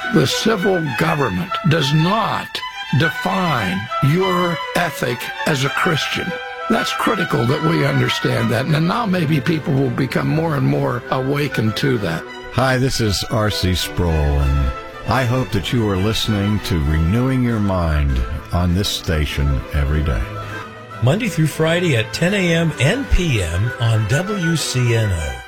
The civil government does not define your ethic as a Christian. That's critical that we understand that. And now maybe people will become more and more awakened to that. Hi, this is R.C. Sproul, and I hope that you are listening to Renewing Your Mind on this station every day. Monday through Friday at 10 a.m. and p.m. on WCNO.